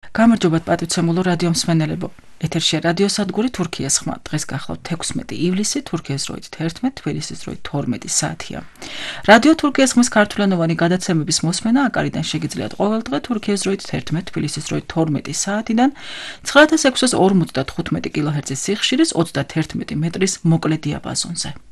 გამარჯობათ პატივცემულო რადიო მსმენელებო. ეთერშია რადიო სადგური თურქიის ხმა. დღეს გახლავთ 16 ივლისი, თურქიის დროით 11, თბილისის დროით 12 საათია. რადიო თურქიის ხმის ქართულენოვანი გადაცემების მოსმენა აკარიდან შეგიძლიათ ყოველდღე თურქიის დროით 11, თბილისის დროით 12 საათიდან 9645 კილოჰერცის სიხშირის 31 მეტრის მოკლე დიაპაზონზე.